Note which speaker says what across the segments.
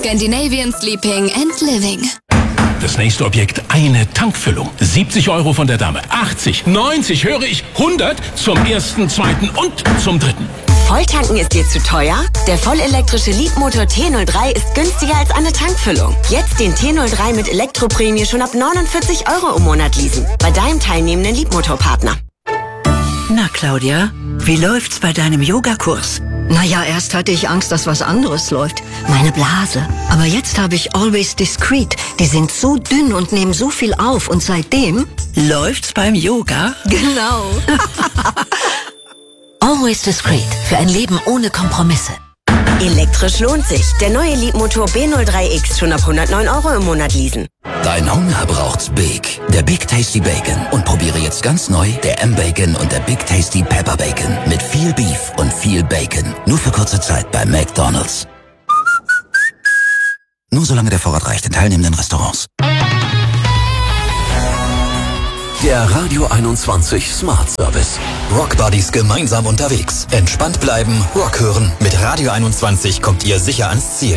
Speaker 1: Scandinavian Sleeping and Living.
Speaker 2: Das nächste Objekt, eine Tankfüllung. 70 € von der Dame. 80, 90, höre ich, 100 zum ersten, zweiten und zum dritten.
Speaker 3: Volltanken ist dir zu teuer? Der vollelektrische Leapmotor T03 ist günstiger als eine Tankfüllung. Jetzt den T03 mit Elektroprämie schon ab 49 € im Monat leasen. Bei deinem teilnehmenden Leapmotor-Partner.
Speaker 4: Na, Claudia, wie läuft's bei deinem Yogakurs? Naja, erst hatte ich Angst, dass was anderes läuft. Meine Blase. Aber jetzt habe ich Always Discreet. Die sind so dünn und nehmen so viel auf. Und seitdem läuft's beim Yoga. Genau.
Speaker 5: Always Discreet. Für ein Leben ohne Kompromisse.
Speaker 3: Elektrisch lohnt sich. Der neue Leapmotor B03X schon ab 109 € im Monat leasen.
Speaker 6: Dein Hunger braucht's Big. Der Big Tasty Bacon. Und probiere jetzt ganz neu der M-Bacon und der Big Tasty Pepper Bacon. Mit viel Beef und viel Bacon. Nur für kurze Zeit bei McDonald's. Nur solange der Vorrat reicht in teilnehmenden Restaurants.
Speaker 7: Der Radio 21 Smart Service.
Speaker 8: Rock Buddies gemeinsam unterwegs. Entspannt bleiben, Rock hören. Mit Radio 21 kommt ihr sicher ans Ziel.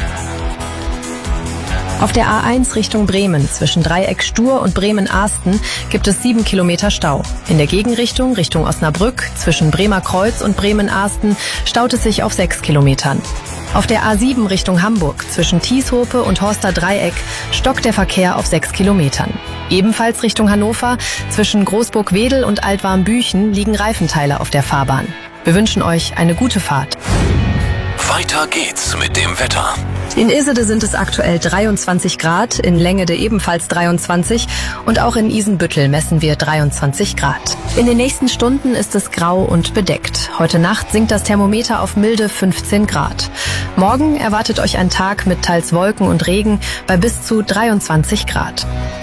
Speaker 9: Auf der A1 Richtung Bremen zwischen Dreieck Stur und Bremen-Ahsten gibt es 7 Kilometer Stau. In der Gegenrichtung Richtung Osnabrück zwischen Bremer Kreuz und Bremen-Ahsten staut es sich auf 6 Kilometern. Auf der A7 Richtung Hamburg zwischen Tieshope und Horster Dreieck stockt der Verkehr auf 6 Kilometern. Ebenfalls Richtung Hannover zwischen Großburg-Wedel und Altwarmbüchen liegen Reifenteile auf der Fahrbahn. Wir wünschen euch eine gute Fahrt.
Speaker 7: Weiter geht's mit dem Wetter.
Speaker 9: In Isede sind es aktuell 23 Grad, in Längede ebenfalls 23 und auch in Isenbüttel messen wir 23 Grad. In den nächsten Stunden ist es grau und bedeckt. Heute Nacht sinkt das Thermometer auf milde 15 Grad. Morgen erwartet euch ein Tag mit teils Wolken und Regen bei bis zu 23 Grad.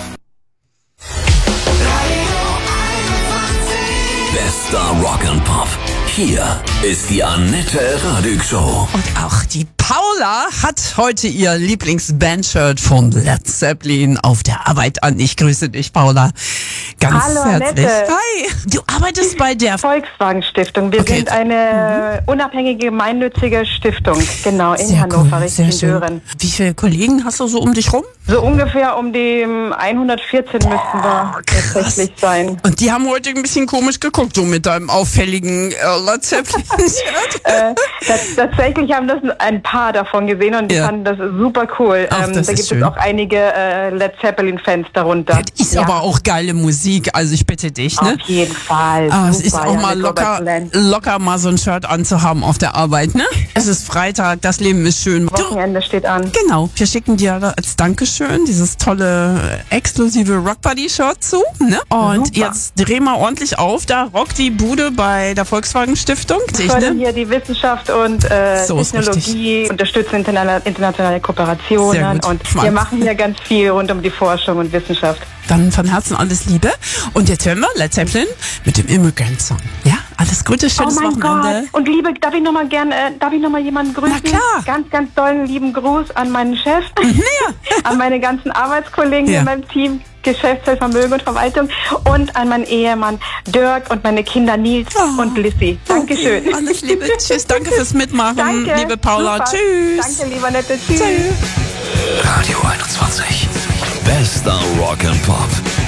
Speaker 7: Bester Rock and Pop. Hier ist die Annette Radig Show.
Speaker 10: Und auch die Paula hat heute ihr Lieblingsbandshirt von Led Zeppelin auf der Arbeit an. Ich grüße dich, Paula. Ganz
Speaker 11: Hallo,
Speaker 10: herzlich.
Speaker 11: Annette.
Speaker 10: Hi. Du arbeitest bei der
Speaker 11: Volkswagen Stiftung. Wir sind eine unabhängige gemeinnützige Stiftung, genau, in
Speaker 10: Sehr
Speaker 11: Hannover,
Speaker 10: cool,
Speaker 11: richtig in
Speaker 10: sehr schön.
Speaker 11: Dören.
Speaker 10: Wie viele Kollegen hast du so um dich rum?
Speaker 11: So ungefähr um die 114 müssten wir tatsächlich sein.
Speaker 10: Und die haben heute ein bisschen komisch geguckt, du mit deinem auffälligen Led Zeppelin-Shirt.
Speaker 11: Tatsächlich haben das ein paar davon gesehen und die fanden das super cool.
Speaker 10: Ach, das
Speaker 11: da
Speaker 10: ist
Speaker 11: gibt
Speaker 10: schön.
Speaker 11: es auch einige Led Zeppelin-Fans darunter.
Speaker 10: Das ist aber auch geile Musik, also ich bitte dich, ne?
Speaker 11: Auf jeden Fall.
Speaker 10: Es ist
Speaker 11: Super,
Speaker 10: auch
Speaker 11: ja,
Speaker 10: mal
Speaker 11: mit Robert Plant.
Speaker 10: locker mal so ein Shirt anzuhaben auf der Arbeit, ne? Es ist Freitag, das Leben ist schön.
Speaker 11: Wochenende steht an.
Speaker 10: Genau, wir schicken dir als Dankeschön dieses tolle, exklusive Rock Buddy Shirt zu, ne? Und
Speaker 11: Super.
Speaker 10: jetzt dreh mal ordentlich auf, da rockt die Bude bei der Volkswagen Stiftung.
Speaker 11: Wir fördern hier die Wissenschaft und
Speaker 10: So ist
Speaker 11: Technologie, unterstützen internationale Kooperationen
Speaker 10: Sehr gut.
Speaker 11: und wir machen hier ganz viel rund um die Forschung und Wissenschaft.
Speaker 10: Dann von Herzen alles Liebe. Und jetzt hören wir Led Zeppelin mit dem Immigrant Song. Ja, alles Gute, schönes Wochenende.
Speaker 11: Gott. Und liebe, darf ich noch mal jemanden grüßen?
Speaker 10: Na klar.
Speaker 11: Ganz, ganz dollen lieben Gruß an meinen Chef, an meine ganzen Arbeitskollegen hier in meinem Team, Geschäftsfeld, Vermögen und Verwaltung und an meinen Ehemann Dirk und meine Kinder Nils und Lissy. Dankeschön.
Speaker 10: Okay, alles Liebe. Tschüss, danke fürs Mitmachen,
Speaker 11: Danke.
Speaker 10: liebe Paula.
Speaker 11: Super.
Speaker 10: Tschüss.
Speaker 11: Danke, lieber Nette. Tschüss.
Speaker 7: Radio 21. Bester Rock and Pop.